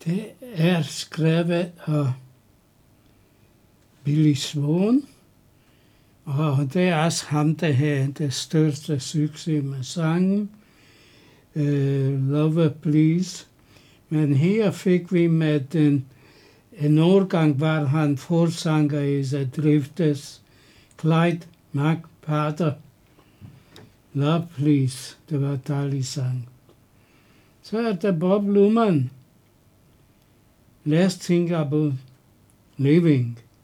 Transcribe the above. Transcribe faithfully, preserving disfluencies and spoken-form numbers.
Det er skrevet af Billy Swan, og det er også ham, der har det største succes med sangen, uh, Lover Please. Men her fik vi med den, en årgang, var han forsanger i The Drifters, Clyde McPhatter. Love Please, det var dejlig sang. Så er der Bob Luman. Last Thing About Living.